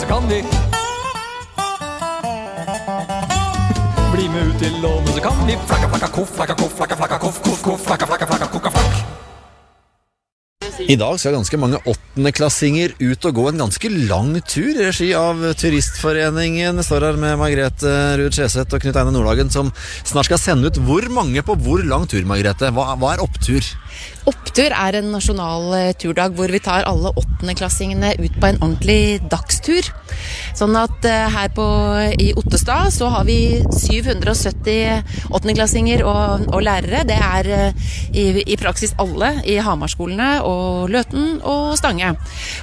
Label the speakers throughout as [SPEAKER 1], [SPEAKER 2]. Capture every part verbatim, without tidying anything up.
[SPEAKER 1] så kan vi bli med ut til Låne, så kan vi flakka, flakka, koff, flakka, koff, flakka, flakka, koff, koff, koff, flakka, flakka, flakka, kokka, flakk.
[SPEAKER 2] I dag skal ganske mange åttendeklassinger ut og gå en ganske lang tur i regi av Turistforeningen. Jeg står her med Margrethe Ruud Skjeseth og Knut Einar Nordhagen, som snart skal sende ut hvor mange på hvor lang tur, Margrethe? Hva, hva er opptur?
[SPEAKER 3] Opptur er en nasjonal turdag hvor vi tar alle åttendeklassingene ut på en ordentlig dagstur. Sånn at uh, her på, i Ottestad så har vi syv hundre og sytti åttendeklassinger og, og lærere. Det er uh, i, i praksis alle i Hamarskolene og Løten og Stange.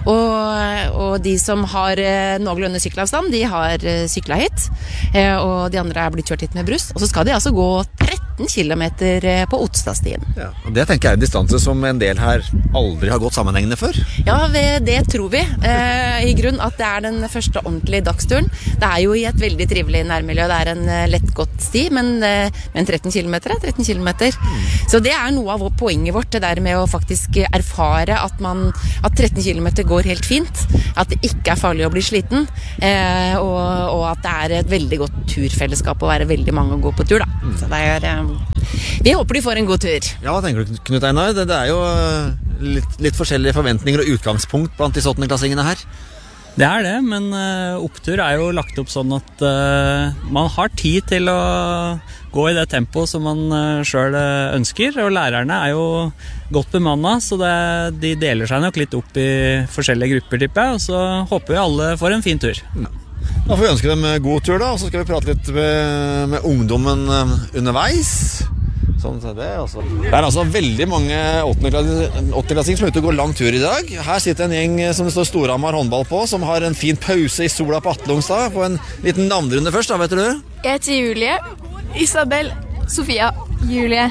[SPEAKER 3] Og, og de som har uh, noenlunde sykkelavstand, de har uh, syklet hit. Uh, og de andre er blitt kjørt hit med bruss. Og så skal de altså gå tretten kilometer på Ottestadstien.
[SPEAKER 2] Ja, og det tenker jeg er en distanse som en del her aldri har gått sammenhengende før.
[SPEAKER 3] Ja, det tror vi. Eh, I grunn at det er den første ordentlige dagsturen. Det er jo i et veldig trivelig nærmiljø. Det er en lett gått sti, men, men tretten kilometer er tretten kilometer. Mm. Så det er noe av poenget vårt, det der med å faktisk erfare at, man, at tretten kilometer går helt fint. At det ikke er farlig å bli sliten. Eh, og, og at det er et veldig godt turfellesskap å være veldig mange og gå på tur, da. Mm. Så det er... Eh, vi håper de får en god tur.
[SPEAKER 2] Ja, hva tenker du, Knut Einar? Det, det er jo litt, litt forskjellige forventninger og utgangspunkt blant de åttendeklassingene her.
[SPEAKER 4] Det er det, men uh, opptur er jo lagt opp sånn at uh, man har tid til å gå i det tempoet som man uh, selv uh, ønsker, og lærerne er jo godt bemannet, så det, de deler seg nok litt opp i forskjellige grupper, tipper jeg, og så håper vi alle får en fin tur.
[SPEAKER 2] Ja. Da får vi ønske dem god tur, da, og så skal vi prate litt med, med ungdommen underveis. Sånn er det, altså. Det er altså veldig mange åttendeklassinger som er ute og går lang tur i dag. Her sitter en gjeng som det står Storhamar håndball på, som har en fin pause i sola på Atlungstad. På en liten navnrunde først, da, vet du?
[SPEAKER 5] Jeg heter Julie. Isabel. Sofia. Julie.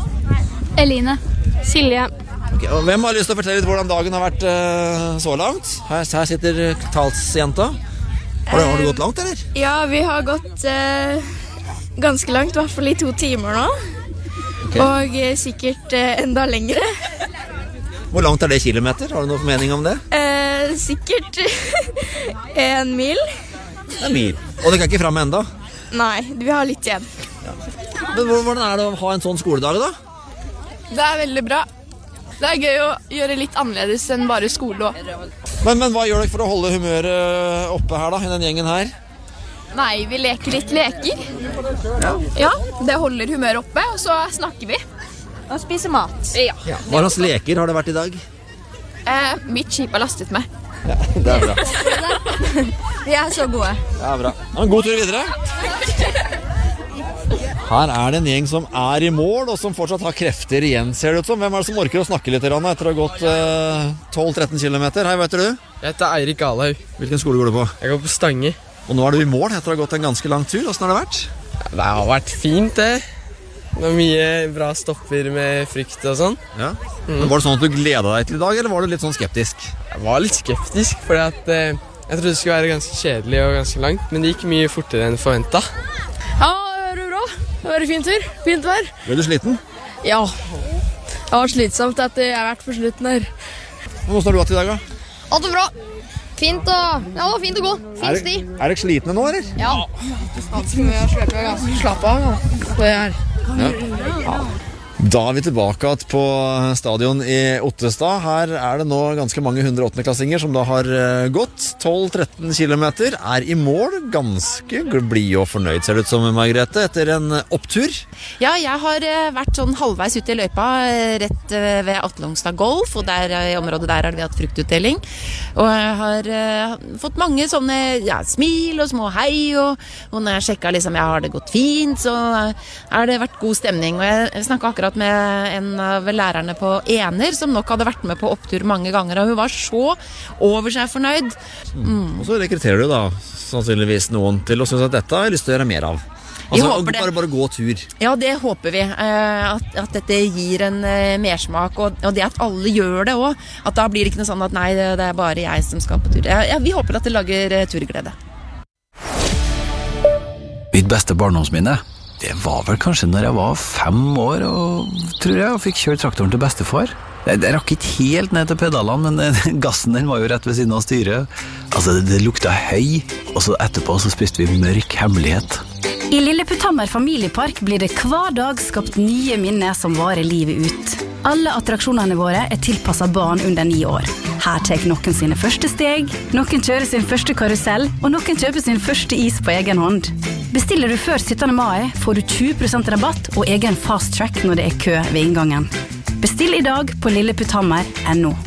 [SPEAKER 5] Eline. Silje.
[SPEAKER 2] Okay, og hvem har lyst til å fortelle litt hvordan dagen har vært uh, så langt? Her, her sitter talsjenta. Har du, har du gått langt, eller?
[SPEAKER 5] Ja, vi har gått uh, ganske langt, i hvert fall i to timer nå. Okay. Og uh, sikkert uh, enda lengre.
[SPEAKER 2] Hvor langt er det kilometer? Har du noen mening om det?
[SPEAKER 5] Uh, sikkert en mil.
[SPEAKER 2] En mil. Og det kan ikke frem enda?
[SPEAKER 5] Nei, vi har litt igjen.
[SPEAKER 2] Ja. Men hvordan er det å ha en sånn skoledag, da?
[SPEAKER 5] Det er veldig bra. Det er gøy å gjøre litt annerledes enn bare skole også.
[SPEAKER 2] Men, men hva gjør dere for å holde humøret oppe her, da, i den gjengen her?
[SPEAKER 5] Nei, vi leker litt leker. Ja, ja det holder humøret oppe, og så snakker vi. Og spiser mat. Ja.
[SPEAKER 2] Ja. Hva slags leker har det vært i dag?
[SPEAKER 5] Eh, mitt skip har lastet med.
[SPEAKER 2] Ja, det er bra.
[SPEAKER 5] Vi er så gode.
[SPEAKER 2] Ja, bra. En god tur videre. Her er det en gjeng som er i mål, og som fortsatt har krefter igjen, ser det ut som. Hvem er det som orker å snakke litt etter å ha gått eh, tolv tretten kilometer? Hei, hva heter du?
[SPEAKER 6] Jeg heter Eirik Alhaug.
[SPEAKER 2] Hvilken skole går du på?
[SPEAKER 6] Jeg går på Stange.
[SPEAKER 2] Og nå er du i mål etter å ha gått en ganske lang tur. Hvordan har det vært?
[SPEAKER 6] Ja, det har vært fint, det. Det var mye bra stopper med frykt og sånn.
[SPEAKER 2] Ja. Mm. Var det sånn at du gledet deg til i dag, eller var du litt sånn skeptisk?
[SPEAKER 6] Jeg var litt skeptisk, fordi at eh, jeg trodde det skulle være ganske kjedelig og ganske langt, men det gikk mye fortere enn forventet.
[SPEAKER 5] Ja, det var bra. Det var en fin tur. Fint vær.
[SPEAKER 2] Ble du sliten?
[SPEAKER 5] Ja. Det har vært slitsomt at jeg har vært for slutten her.
[SPEAKER 2] Hvordan har du hatt i dag, da?
[SPEAKER 5] Alt var bra. Fint og... Ja, det var fint å gå. Fin sti.
[SPEAKER 2] Er dere slitne nå, eller?
[SPEAKER 5] Ja. Alt som vi har sløpet ganske slapp av. Ja. Det her.
[SPEAKER 2] Ja. Ja. Da er vi tilbake igjen på stadion i Ottestad. Her er det nå ganske mange hundre åttendeklassinger som da har gått tolv tretten kilometer, er i mål, ganske blid og fornøyd, ser det ut som, Margrethe, etter en opptur.
[SPEAKER 3] Ja, jeg har vært sånn halvveis ute i løypa, rett ved Atlungstad Golf, og der, i området der har vi hatt fruktutdeling. Og jeg har uh, fått mange sånne ja, smil og små hei, og, og når jeg sjekket liksom, jeg har det gått fint, så har det vært god stemning. Og jeg snakket akkurat med en av lærerne på Ener, som nok hadde vært med på opptur mange ganger, og hun var så over seg fornøyd.
[SPEAKER 2] Mm. Og så rekrutterer du da sannsynligvis noen til å synes at dette har jeg lyst til å gjøre mer av. Altså, bare, bare gå tur.
[SPEAKER 3] Ja, det håper vi. At, at dette gir en mersmak, og, og det at alle gjør det også. At da blir det ikke noe sånn at nei, det er bare jeg som skal på tur. Ja, vi håper at det lager turglede.
[SPEAKER 7] Mitt beste barndomsminne, det var vel kanskje når jeg var fem år og tror jeg og fikk kjøre traktoren til bestefar. Jeg rakk ikke helt ned til pedalene, men gassen den var jo rett ved siden av styret. Altså, det, det lukta høy, og så etterpå så spiste vi mørk hemmelighet.
[SPEAKER 8] I Lilleputthammer familiepark blir det hver dag skapt nye minner som varer livet ut. Alle attraksjonene våre er tilpasset barn under ni år. Her tar noen sine første steg, noen kjører sin første karusell, og noen kjøper sin første is på egen hånd. Bestiller du før syttende mai, får du tjue prosent rabatt og egen fast track når det er kø ved inngangen. Bestill i dag på lilleputthammer punktum no.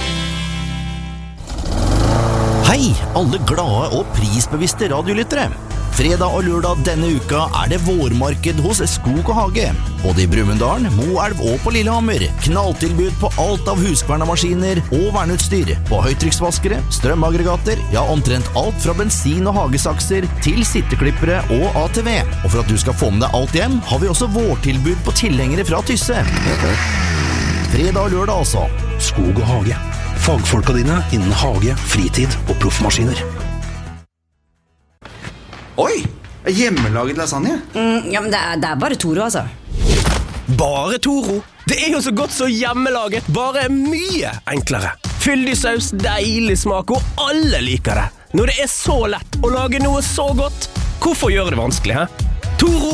[SPEAKER 9] Hei, alle glade og prisbevisste radiolyttere. Fredag og lørdag denne uka er det vårmarked hos Skog og Hage. Både i Brumunddal, Moelv og på Lillehammer. Knalltilbud på alt av huskvernemaskiner og verneutstyr. På høytrykksvaskere, strømaggregater, ja omtrent alt fra bensin- og hagesakser til sitteklippere og A T V. Og for at du skal få med deg alt hjem, har vi også vårtilbud på tilhengere fra Tysse. Fredag og lørdag altså.
[SPEAKER 10] Skog og Hage. Fagfolka dine innen hage, fritid og proffmaskiner.
[SPEAKER 11] Oi, hjemmelaget lasagne?
[SPEAKER 12] Mm, ja, men det er, det er bare Toro, altså.
[SPEAKER 13] Bare Toro? Det er jo så godt så hjemmelaget, bare mye enklere. Fyldig saus, deilig smak, og alle liker det. Når det er så lett å lage noe så godt, hvorfor gjøre det vanskelig, he? Toro!